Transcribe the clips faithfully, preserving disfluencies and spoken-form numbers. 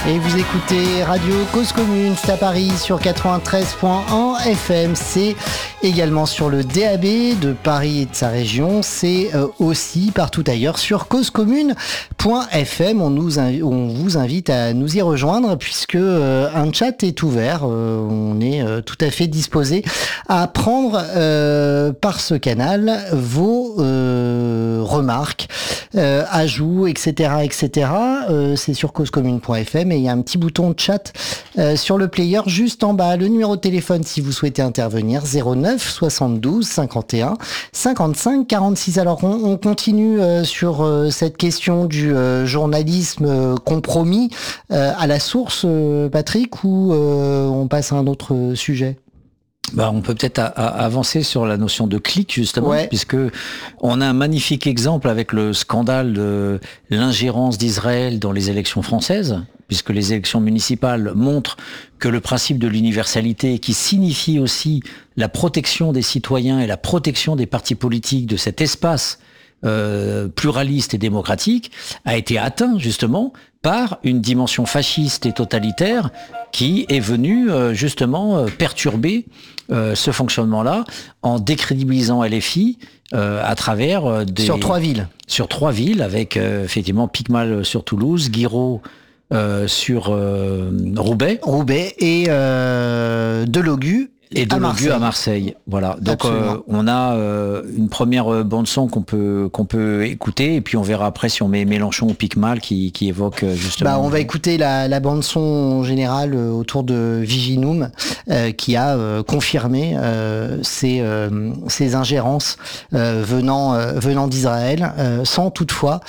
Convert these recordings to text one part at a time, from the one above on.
Et vous écoutez Radio Cause Commune, c'est à Paris sur quatre-vingt-treize point un F M. C'est également sur le D A B de Paris et de sa région. C'est euh, aussi partout ailleurs sur cause commune point F M. On, nous inv- on vous invite à nous y rejoindre puisque euh, un chat est ouvert. Euh, on est euh, tout à fait disposé à prendre euh, par ce canal vos euh, remarques, euh, ajouts, et cetera, et cetera. Euh, c'est sur cause commune point F M et il y a un petit bouton de chat euh, sur le player juste en bas. Le numéro de téléphone si vous souhaitez intervenir, zéro neuf soixante-douze cinquante et un cinquante-cinq quarante-six. Alors on, on continue euh, sur euh, cette question du euh, journalisme euh, compromis euh, à la source, euh, Patrick, ou euh, on passe à un autre sujet? Bah, on peut peut-être a, a, avancer sur la notion de clic justement, ouais. puisque on a un magnifique exemple avec le scandale de l'ingérence d'Israël dans les élections françaises, puisque les élections municipales montrent que le principe de l'universalité, qui signifie aussi la protection des citoyens et la protection des partis politiques de cet espace euh, pluraliste et démocratique, a été atteint justement par une dimension fasciste et totalitaire qui est venue euh, justement euh, perturber euh, ce fonctionnement-là en décrédibilisant L F I euh, à travers euh, des... Sur trois villes. Sur trois villes, avec euh, effectivement Picmal sur Toulouse, Guiraud euh, sur euh, Roubaix. Roubaix et euh, Delogu. Et de Logu à Marseille, voilà. Donc euh, on a euh, une première bande son qu'on peut qu'on peut écouter et puis on verra après si on met Mélenchon ou Picmal qui qui évoque justement. Bah on va écouter la, la bande son générale autour de Viginum euh, qui a euh, confirmé euh, ces euh, ces ingérences euh, venant euh, venant d'Israël euh, sans toutefois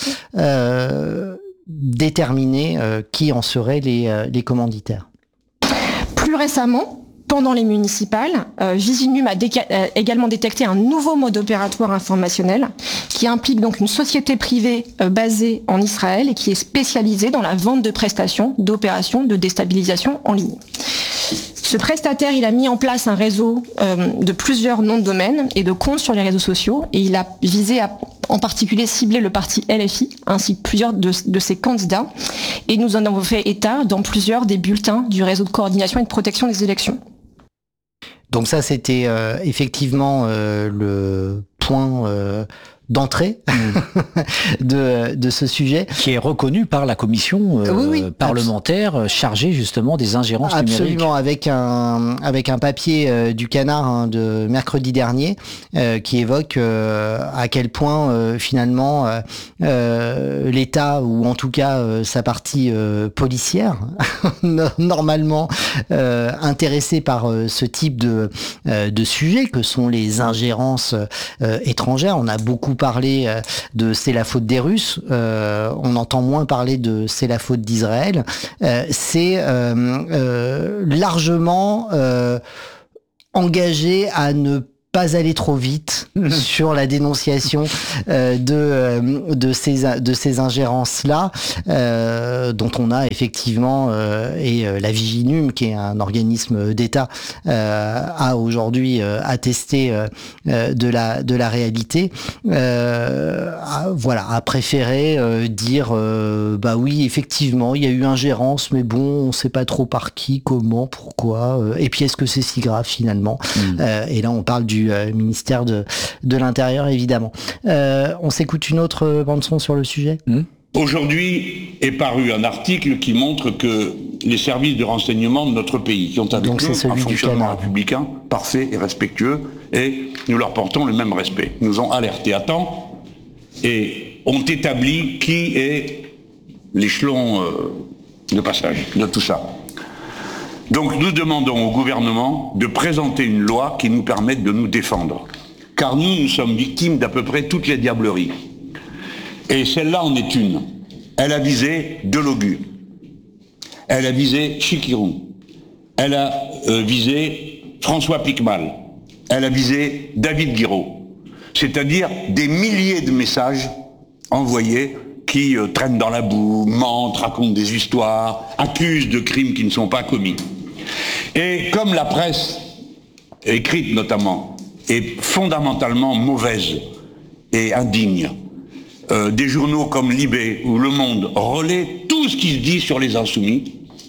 euh, déterminer euh, qui en seraient les euh, les commanditaires. Plus récemment, pendant les municipales, euh, Viginum a déca- euh, également détecté un nouveau mode opératoire informationnel qui implique donc une société privée euh, basée en Israël et qui est spécialisée dans la vente de prestations d'opérations de déstabilisation en ligne. Ce prestataire, il a mis en place un réseau euh, de plusieurs noms de domaine et de comptes sur les réseaux sociaux et il a visé à en particulier cibler le parti L F I ainsi que plusieurs de, de ses candidats et nous en avons fait état dans plusieurs des bulletins du réseau de coordination et de protection des élections. Donc ça, c'était euh, effectivement euh, le point euh, d'entrée de, de ce sujet. Qui est reconnu par la commission euh, oui, oui, parlementaire abs- chargée justement des ingérences Absolument, numériques. Absolument, avec un, avec un papier euh, du Canard hein, de mercredi dernier euh, qui évoque euh, à quel point euh, finalement euh, euh, l'État, ou en tout cas euh, sa partie euh, policière, normalement euh, intéressée par euh, ce type de, euh, de sujet que sont les ingérences euh, étrangères. On a beaucoup parler de c'est la faute des Russes, euh, on entend moins parler de c'est la faute d'Israël. Euh, c'est euh, euh, largement euh, engagé à ne pas aller trop vite sur la dénonciation euh, de euh, de ces de ces ingérences là euh, dont on a effectivement euh, et euh, la Viginum qui est un organisme d'État euh, a aujourd'hui euh, attesté euh, de la de la réalité euh, a, voilà a préféré euh, dire euh, bah oui effectivement il y a eu ingérence mais bon on sait pas trop par qui, comment, pourquoi euh, et puis est-ce que c'est si grave finalement mmh. euh, et là on parle du du euh, ministère de, de l'Intérieur, évidemment. Euh, on s'écoute une autre bande-son sur le sujet mmh. Aujourd'hui est paru un article qui montre que les services de renseignement de notre pays, qui ont avec Donc, nous un fonctionnement républicain parfait et respectueux, et nous leur portons le même respect, nous ont alertés à temps et ont établi qui est l'échelon euh, de passage de tout ça. Donc nous demandons au gouvernement de présenter une loi qui nous permette de nous défendre. Car nous, nous sommes victimes d'à peu près toutes les diableries. Et celle-là en est une. Elle a visé Delogu. Elle a visé Chikirou. Elle a euh, visé François Picmal. Elle a visé David Guiraud. C'est-à-dire des milliers de messages envoyés qui euh, traînent dans la boue, mentent, racontent des histoires, accusent de crimes qui ne sont pas commis. Et comme la presse, écrite notamment, est fondamentalement mauvaise et indigne, euh, des journaux comme Libé ou Le Monde relaient tout ce qui se dit sur les insoumis,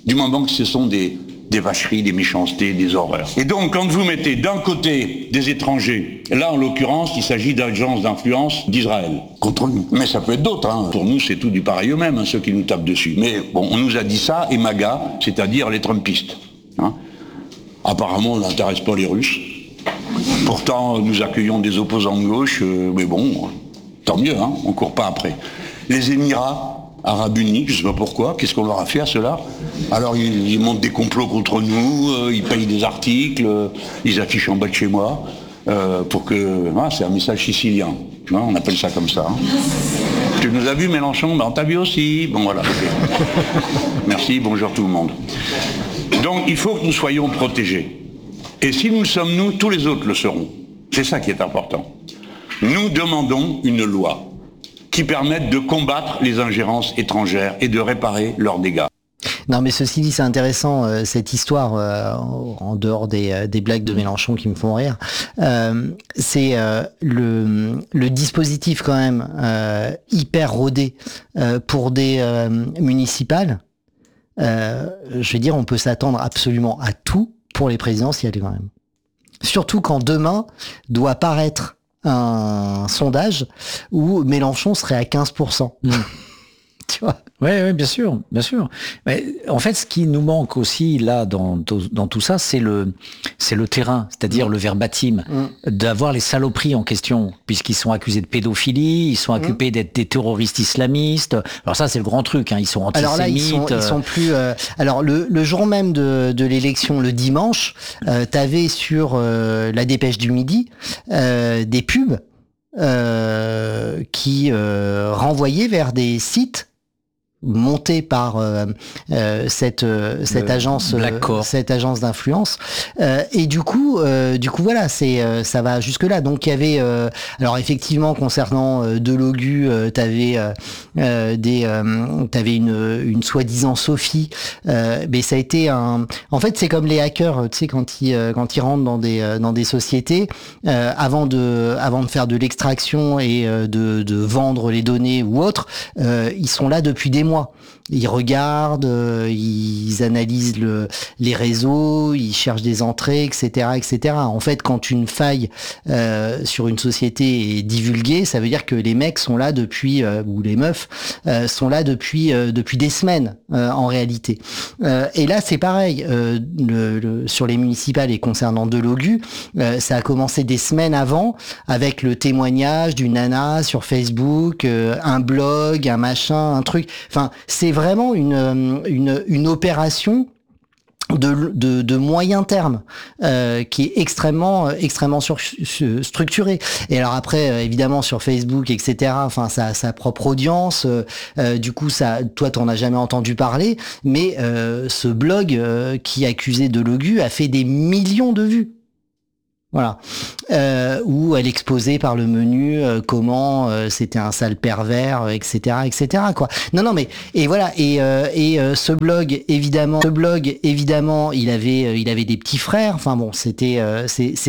du moment que ce sont des, des vacheries, des méchancetés, des horreurs. Et donc, quand vous mettez d'un côté des étrangers, là en l'occurrence, il s'agit d'agences d'influence d'Israël, contre nous. Mais ça peut être d'autres, hein. Pour nous, c'est tout du pareil au même, hein, ceux qui nous tapent dessus. Mais bon, on nous a dit ça, et MAGA, c'est-à-dire les Trumpistes. Hein. Apparemment, on n'intéresse pas les Russes. Pourtant, nous accueillons des opposants de gauche, euh, mais bon, tant mieux, hein, on ne court pas après. Les Émirats Arabes Unis, je ne sais pas pourquoi, qu'est-ce qu'on leur a fait à cela? Alors ils, ils montent des complots contre nous, euh, ils payent des articles, euh, ils affichent en bas de chez moi, euh, pour que... Ah, c'est un message sicilien, tu vois, on appelle ça comme ça. Hein. Tu nous as vu Mélenchon? Ben, on t'a vu aussi. Bon voilà. Okay. Merci, bonjour tout le monde. Donc il faut que nous soyons protégés. Et si nous le sommes nous, tous les autres le seront. C'est ça qui est important. Nous demandons une loi qui permettent de combattre les ingérences étrangères et de réparer leurs dégâts. Non, mais ceci dit, c'est intéressant, euh, cette histoire, euh, en dehors des, euh, des blagues de Mélenchon qui me font rire. Euh, c'est euh, le, le dispositif quand même euh, hyper rodé euh, pour des euh, municipales. Euh, je veux dire, on peut s'attendre absolument à tout pour les présidentielles quand même. Surtout quand demain doit paraître un sondage où Mélenchon serait à quinze pour cent. Mmh. Tu vois? Oui, oui, bien sûr, bien sûr. Mais en fait, ce qui nous manque aussi là dans dans tout ça, c'est le c'est le terrain, c'est-à-dire mmh. le verbatim, mmh. d'avoir les saloperies en question, puisqu'ils sont accusés de pédophilie, ils sont accusés mmh. d'être des terroristes islamistes. Alors ça, c'est le grand truc, hein. Ils sont antisémites. Alors là, ils sont, ils sont plus. Euh, alors le le jour même de de l'élection, le dimanche, euh, t'avais sur euh, la Dépêche du Midi euh, des pubs euh, qui euh, renvoyaient vers des sites monté par euh, euh, cette euh, cette agence euh, cette agence d'influence euh, et du coup euh, du coup voilà c'est euh, ça va jusque là. Donc il y avait euh, alors effectivement concernant euh, Delogu euh, t'avais euh, euh, des euh, t'avais une une soi-disant Sophie euh, mais ça a été un en fait c'est comme les hackers, tu sais, quand ils euh, quand ils rentrent dans des euh, dans des sociétés euh, avant de avant de faire de l'extraction et euh, de de vendre les données ou autre, euh, ils sont là depuis des mois. Ils regardent, euh, ils analysent le, les réseaux, ils cherchent des entrées, et cetera, et cetera. En fait, quand une faille euh, sur une société est divulguée, ça veut dire que les mecs sont là depuis, euh, ou les meufs euh, sont là depuis euh, depuis des semaines euh, en réalité. Euh, et là, c'est pareil euh, le, le, sur les municipales et concernant Delogu, euh, ça a commencé des semaines avant avec le témoignage d'une nana sur Facebook, euh, un blog, un machin, un truc. Enfin, c'est vraiment une, une, une opération de, de, de moyen terme euh, qui est extrêmement extrêmement sur, sur, structurée. Et alors après, euh, évidemment sur Facebook, et cetera. Enfin, ça a sa propre audience. Euh, euh, du coup, ça, toi, t'en as jamais entendu parler, mais euh, ce blog euh, qui accusait Delogu a fait des millions de vues. Voilà, euh, où elle exposait par le menu euh, comment euh, c'était un sale pervers, et cetera, et cetera. Quoi. Non, non, mais et voilà, et euh, et euh, ce blog évidemment, ce blog évidemment, il avait euh, il avait des petits frères. Enfin bon, c'était euh, c'est